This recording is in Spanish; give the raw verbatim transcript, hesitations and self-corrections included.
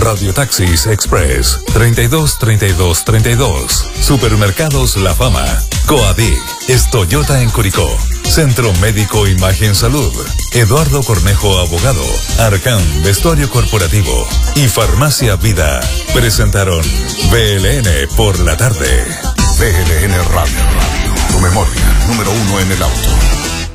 Radiotaxis Express treinta y dos treinta y dos treinta y dos. Supermercados La Fama. Coadic es Toyota en Curicó. Centro Médico Imagen Salud. Eduardo Cornejo Abogado. Arcán Vestuario Corporativo. Y Farmacia Vida. Presentaron B L N por la tarde. B L N Radio. Tu memoria número uno en el auto.